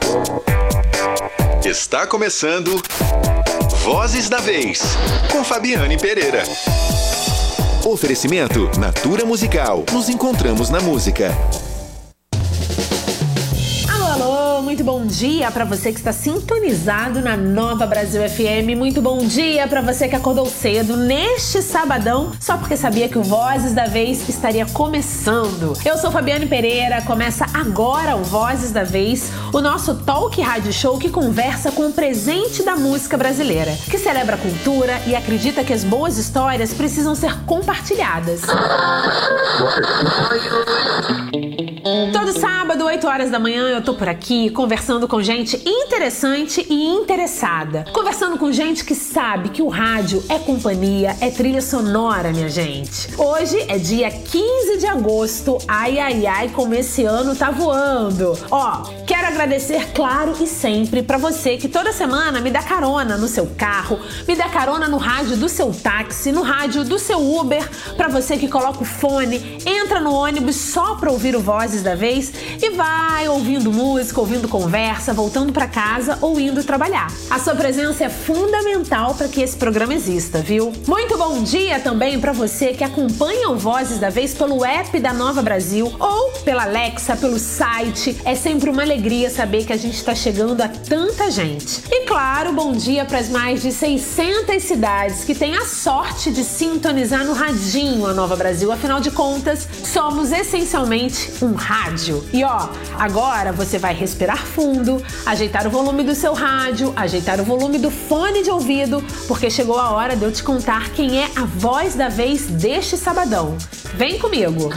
Está começando Vozes da Vez, com Fabiane Pereira. Oferecimento Natura Musical. Nos encontramos na música. Muito bom dia para você que está sintonizado na Nova Brasil FM. Muito bom dia para você que acordou cedo neste sabadão, só porque sabia que o Vozes da Vez estaria começando. Eu sou Fabiane Pereira, começa agora o Vozes da Vez, o nosso talk rádio show que conversa com o presente da música brasileira, que celebra a cultura e acredita que as boas histórias precisam ser compartilhadas. Todo sábado, 8 horas da manhã, eu tô por aqui conversando com gente interessante e interessada. Conversando com gente que sabe que o rádio é companhia, é trilha sonora, minha gente. Hoje é dia 15 de agosto. Ai, ai, ai, como esse ano tá voando. Ó, quero agradecer, claro e sempre, pra você que toda semana me dá carona no seu carro, me dá carona no rádio do seu táxi, no rádio do seu Uber, pra você que coloca o fone, entra no ônibus só pra ouvir o Vozes da Vez e vai ouvindo música, ouvindo conversa, voltando pra casa ou indo trabalhar. A sua presença é fundamental para que esse programa exista, viu? Muito bom dia também pra você que acompanha o Vozes da Vez pelo app da Nova Brasil ou pela Alexa, pelo site. É sempre uma alegria saber que a gente está chegando a tanta gente. E claro, bom dia para as mais de 600 cidades que têm a sorte de sintonizar no radinho a Nova Brasil. Afinal de contas, somos essencialmente um rádio. E ó, agora você vai respirar fundo, ajeitar o volume do seu rádio, ajeitar o volume do fone de ouvido, porque chegou a hora de eu te contar quem é a voz da vez deste sabadão. Vem comigo!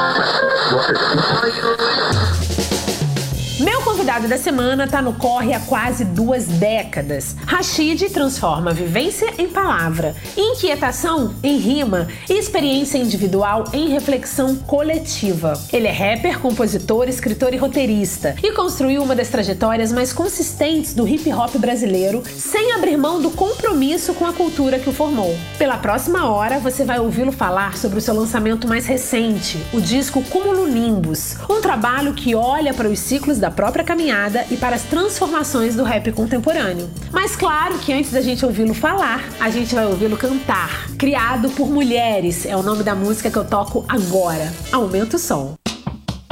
Meu convidado da semana tá no corre há quase 2 décadas. Rashid transforma vivência em palavra, inquietação em rima e experiência individual em reflexão coletiva. Ele é rapper, compositor, escritor e roteirista e construiu uma das trajetórias mais consistentes do hip hop brasileiro sem abrir mão do compromisso com a cultura que o formou. Pela próxima hora, você vai ouvi-lo falar sobre o seu lançamento mais recente, o disco Cúmulo Nimbus, um trabalho que olha para os ciclos da própria caminhada e para as transformações do rap contemporâneo. Mas claro que antes da gente ouvi-lo falar, a gente vai ouvi-lo cantar. Criado por Mulheres é o nome da música que eu toco agora. Aumenta o som.